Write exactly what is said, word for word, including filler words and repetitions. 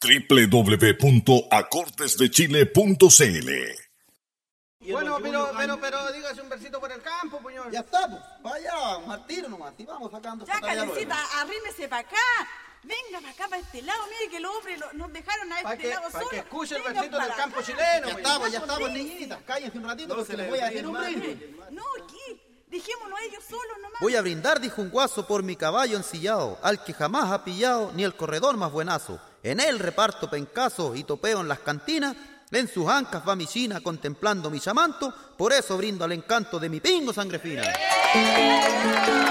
doble u doble u doble u punto acordes de chile punto c l. Bueno, pero, pero, pero, dígase un versito por el campo, puñón. Ya está, pues, vaya, al tiro nomás, y vamos sacando. Ya, Calecita, arrímese para acá. Venga para acá, para este lado. Mire que los hombres lo, nos dejaron a este que, lado Para solo. que escuche el Vengan versito del para campo acá. chileno. Ya estamos, ya estamos, niñitas. Cállense un ratito, No porque se les le voy a ríe, decir un hermano. brindis. No, aquí. Dejémonos a ellos solos nomás. Voy a brindar, dijo un guaso, por mi caballo ensillado, al que jamás ha pillado ni el corredor más buenazo. En él reparto pencazo y topeo en las cantinas, en sus ancas va mi china contemplando mi chamanto, por eso brindo al encanto de mi pingo sangre fina.